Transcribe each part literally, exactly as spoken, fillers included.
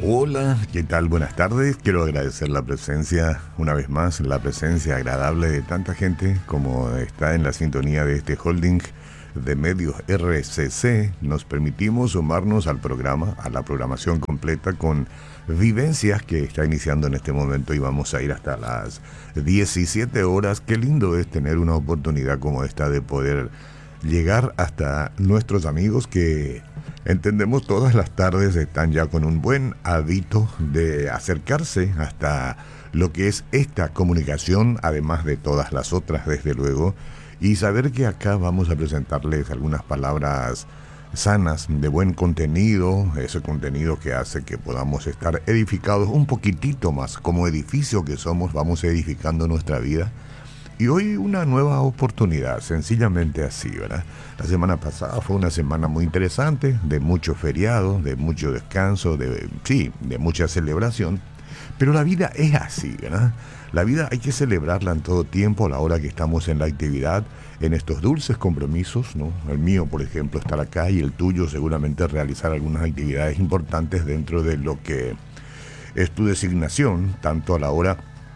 Hola, ¿qué tal? Buenas tardes. Quiero agradecer la presencia, una vez más, la presencia agradable de tanta gente como está en la sintonía de este holding de medios R C C. Nos permitimos sumarnos al programa, a la programación completa con Vivencias que está iniciando en este momento y vamos a ir hasta las diecisiete horas. Qué lindo es tener una oportunidad como esta de poder llegar hasta nuestros amigos que entendemos todas las tardes están ya con un buen hábito de acercarse hasta lo que es esta comunicación, además de todas las otras, desde luego, y saber que acá vamos a presentarles algunas palabras sanas, de buen contenido, ese contenido que hace que podamos estar edificados un poquitito más. Como edificio que somos, vamos edificando nuestra vida. Y hoy una nueva oportunidad, sencillamente así, ¿verdad? La semana pasada fue una semana muy interesante, de mucho feriado, de mucho descanso, de sí, de mucha celebración. Pero la vida es así, ¿verdad? La vida hay que celebrarla en todo tiempo, a la hora que estamos en la actividad, en estos dulces compromisos, ¿no? El mío, por ejemplo, estar acá y el tuyo seguramente realizar algunas actividades importantes dentro de lo que es tu designación, tanto a la hora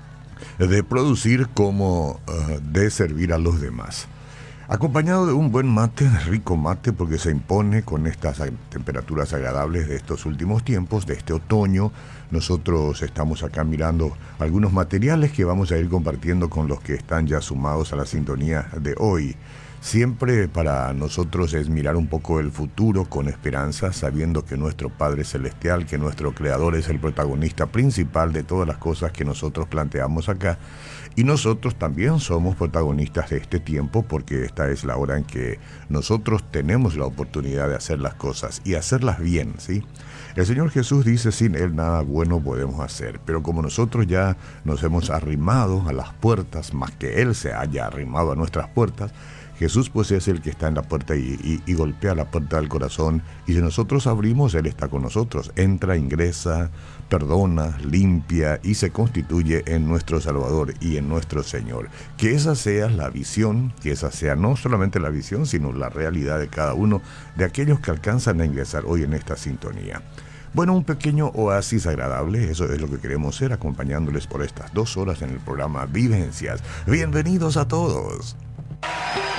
de producir como uh, de servir a los demás. Acompañado de un buen mate, rico mate, porque se impone con estas temperaturas agradables de estos últimos tiempos, de este otoño. Nosotros estamos acá mirando algunos materiales que vamos a ir compartiendo con los que están ya sumados a la sintonía de hoy. Siempre para nosotros es mirar un poco el futuro con esperanza, sabiendo que nuestro Padre Celestial, que nuestro Creador es el protagonista principal de todas las cosas que nosotros planteamos acá. Y nosotros también somos protagonistas de este tiempo, porque esta es la hora en que nosotros tenemos la oportunidad de hacer las cosas y hacerlas bien, ¿sí? El Señor Jesús dice, sin Él nada bueno podemos hacer, pero como nosotros ya nos hemos arrimado a las puertas, más que Él se haya arrimado a nuestras puertas, Jesús pues es el que está en la puerta y, y, y golpea la puerta del corazón, y si nosotros abrimos, Él está con nosotros, entra, ingresa, perdona, limpia y se constituye en nuestro Salvador y en nuestro Señor. Que esa sea la visión, que esa sea no solamente la visión, sino la realidad de cada uno de aquellos que alcanzan a ingresar hoy en esta sintonía. Bueno, un pequeño oasis agradable, eso es lo que queremos ser, acompañándoles por estas dos horas en el programa Vivencias. Bienvenidos a todos.